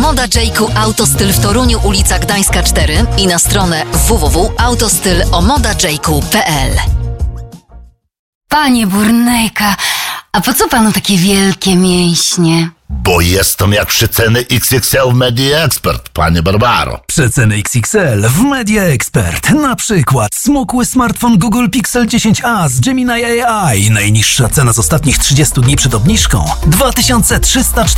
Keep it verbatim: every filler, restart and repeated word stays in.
Moda J-Ku Autostyl w Toruniu, ulica Gdańska cztery i na stronę w w w kropka autostylomoda.jku kropka p l. Panie Burnejka, a po co panu takie wielkie mięśnie? Bo jestem jak przeceny X X L w Media Expert, panie Barbaro. Przeceny X X L w Media Expert. Na przykład smukły smartfon Google Pixel dziesięć a z Gemini A I. Najniższa cena z ostatnich trzydziestu dni przed obniżką dwa tysiące trzysta czterdzieści.